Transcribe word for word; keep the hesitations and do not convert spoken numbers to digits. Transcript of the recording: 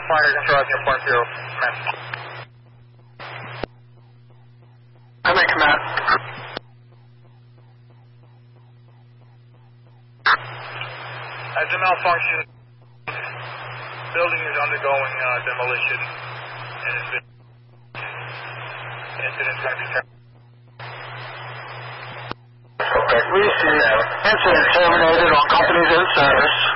Fire control at your point zero. Command. I'm in command. As a malfunction, building is undergoing uh, demolition, and it's been, incident's going to be terminated. Okay, we see incident terminated on companies in service.